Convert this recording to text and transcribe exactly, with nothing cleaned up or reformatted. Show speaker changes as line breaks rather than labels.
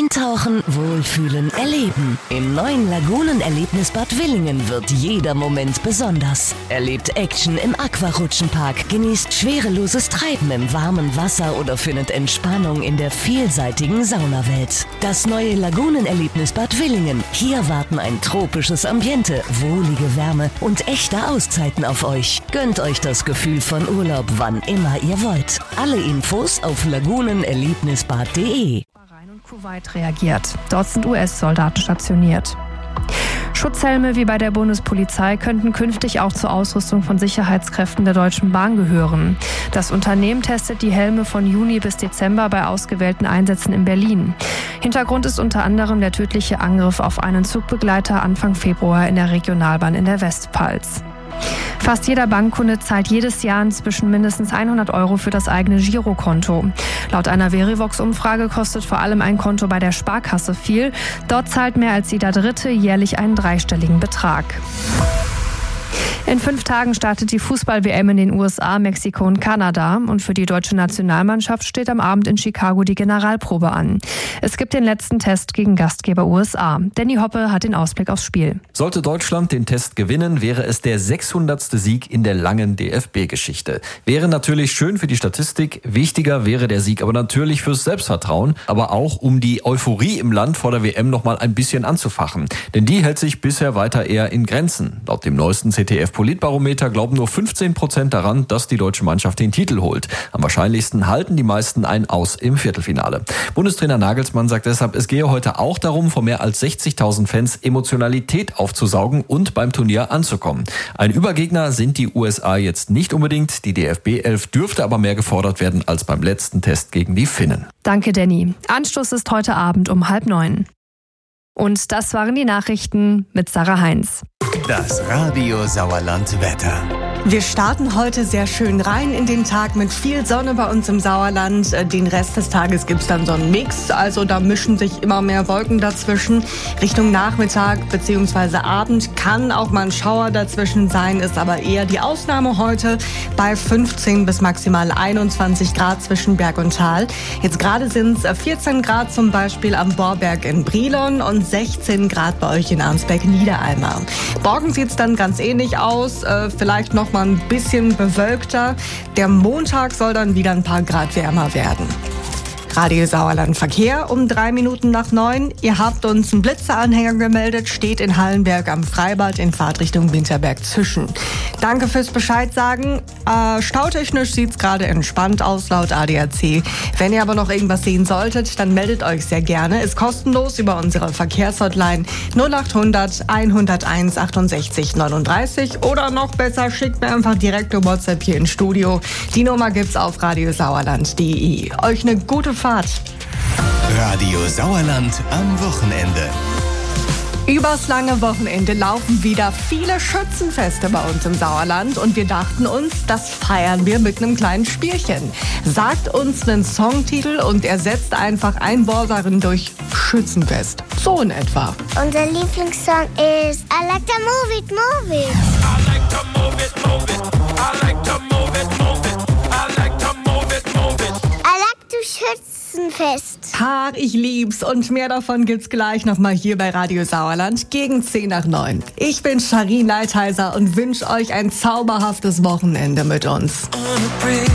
Eintauchen, wohlfühlen, erleben. Im neuen Lagunenerlebnisbad Willingen wird jeder Moment besonders. Erlebt Action im Aquarutschenpark, genießt schwereloses Treiben im warmen Wasser oder findet Entspannung in der vielseitigen Saunawelt. Das neue Lagunenerlebnisbad Willingen. Hier warten ein tropisches Ambiente, wohlige Wärme und echte Auszeiten auf euch. Gönnt euch das Gefühl von Urlaub, wann immer ihr wollt. Alle Infos auf lagunenerlebnisbad punkt de.
Bahrain und Kuwait reagiert. Dort sind U S-Soldaten stationiert. Schutzhelme wie bei der Bundespolizei könnten künftig auch zur Ausrüstung von Sicherheitskräften der Deutschen Bahn gehören. Das Unternehmen testet die Helme von Juni bis Dezember bei ausgewählten Einsätzen in Berlin. Hintergrund ist unter anderem der tödliche Angriff auf einen Zugbegleiter Anfang Februar in der Regionalbahn in der Westpfalz. Fast jeder Bankkunde zahlt jedes Jahr inzwischen mindestens hundert Euro für das eigene Girokonto. Laut einer Verivox-Umfrage kostet vor allem ein Konto bei der Sparkasse viel. Dort zahlt mehr als jeder Dritte jährlich einen dreistelligen Betrag. In fünf Tagen startet die Fußball-W M in den U S A, Mexiko und Kanada. Und für die deutsche Nationalmannschaft steht am Abend in Chicago die Generalprobe an. Es gibt den letzten Test gegen Gastgeber U S A. Danny Hoppe hat den Ausblick aufs Spiel.
Sollte Deutschland den Test gewinnen, wäre es der sechshundertste Sieg in der langen D F B-Geschichte. Wäre natürlich schön für die Statistik, wichtiger wäre der Sieg aber natürlich fürs Selbstvertrauen, aber auch um die Euphorie im Land vor der W M noch mal ein bisschen anzufachen. Denn die hält sich bisher weiter eher in Grenzen. Laut dem neuesten Z D F-Politbarometer glauben nur fünfzehn Prozent daran, dass die deutsche Mannschaft den Titel holt. Am wahrscheinlichsten halten die meisten ein Aus im Viertelfinale. Bundestrainer Nagelsmann sagt deshalb, es gehe heute auch darum, vor mehr als sechzigtausend Fans Emotionalität aufzusaugen und beim Turnier anzukommen. Ein Übergegner sind die U S A jetzt nicht unbedingt. Die D F B elf dürfte aber mehr gefordert werden als beim letzten Test gegen die Finnen.
Danke, Danny. Anstoß ist heute Abend um halb neun. Und das waren die Nachrichten mit Sarah Heinz.
Das Radio Sauerland Wetter.
Wir starten heute sehr schön rein in den Tag mit viel Sonne bei uns im Sauerland. Den Rest des Tages gibt's dann so einen Mix, also da mischen sich immer mehr Wolken dazwischen. Richtung Nachmittag bzw. Abend kann auch mal ein Schauer dazwischen sein, ist aber eher die Ausnahme heute bei fünfzehn bis maximal einundzwanzig Grad zwischen Berg und Tal. Jetzt gerade sind es vierzehn Grad zum Beispiel am Borberg in Brilon und sechzehn Grad bei euch in Arnsberg-Niederalma. Morgen sieht's dann ganz ähnlich aus, äh, vielleicht noch mal ein bisschen bewölkter. Der Montag soll dann wieder ein paar Grad wärmer werden. Radio Sauerland Verkehr um drei Minuten nach neun. Ihr habt uns einen Blitzeranhänger gemeldet, steht in Hallenberg am Freibad in Fahrtrichtung Winterberg-Zischen. Danke fürs Bescheid sagen. Äh, stautechnisch sieht's gerade entspannt aus laut A D A C. Wenn ihr aber noch irgendwas sehen solltet, dann meldet euch sehr gerne. Ist kostenlos über unsere Verkehrshotline null achthundert einhunderteins achtundsechzig neununddreißig oder noch besser, schickt mir einfach direkt eine WhatsApp hier ins Studio. Die Nummer gibt's auf radiosauerland punkt de. Euch eine gute Fahrt.
Radio Sauerland am Wochenende.
Übers lange Wochenende laufen wieder viele Schützenfeste bei uns im Sauerland und wir dachten uns, das feiern wir mit einem kleinen Spielchen. Sagt uns einen Songtitel und ersetzt einfach ein Wort darin durch Schützenfest. So in etwa.
Unser Lieblingssong ist I like to move it, move it. I like to move it, move it. I like to move it, move it. I like to move it, move it. I like to Schützenfest.
Ach, ich lieb's. Und mehr davon gibt's gleich nochmal hier bei Radio Sauerland gegen zehn nach neun. Ich bin Sharin Leitheiser und wünsche euch ein zauberhaftes Wochenende mit uns.